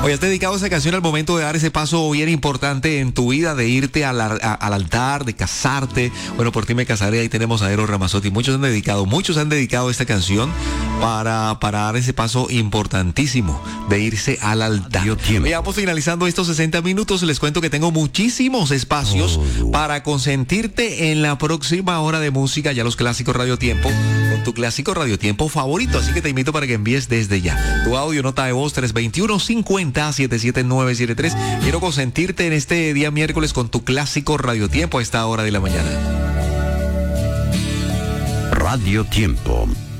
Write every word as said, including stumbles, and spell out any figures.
Hoy has dedicado esa canción al momento de dar ese paso bien importante en tu vida, de irte al, a, al altar, de casarte. Bueno, por ti me casaré. Ahí tenemos a Eros Ramazzotti. Muchos han dedicado, muchos han dedicado esta canción para, para dar ese paso importantísimo de irse al altar. Ya vamos finalizando estos sesenta minutos. Les cuento que tengo muchísimos espacios oh. para consentirte en la próxima hora de música, ya los clásicos Radio Tiempo, con tu clásico Radio Tiempo favorito. Así que te invito para que envíes desde ya tu audio, nota de voz tres dos uno, cincuenta, setenta y siete nueve siete tres. Quiero consentirte en este día miércoles con tu clásico Radio Tiempo a esta hora de la mañana. Radio Tiempo.